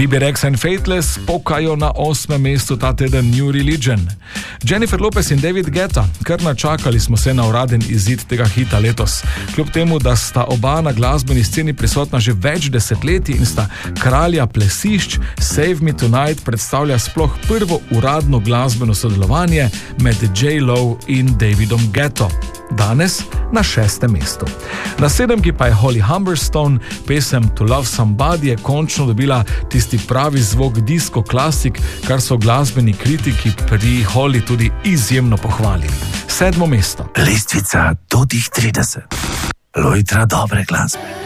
Bebe Rexha in Faithless pokajo na 8. mestu ta teden New Religion. Jennifer Lopez in David Guetta, kar načakali smo se na uraden izid tega hita letos. Kljub temu, da sta oba na glasbeni sceni prisotna že več desetletij in sta kralja plesišč, Save Me Tonight predstavlja sploh prvo uradno glasbeno sodelovanje med J-Lo in Davidom Guetto. Danes na 6. mestu. Na 7. pa je Holly Humberstone, pesem To Love Somebody je končno dobila tisti pravi zvok disco klasik, kar so glasbeni kritiki pri Holly tudi izjemno pohvalili. 7. mesto. Lestvica do tih 30. Lojtra dobre glasbe.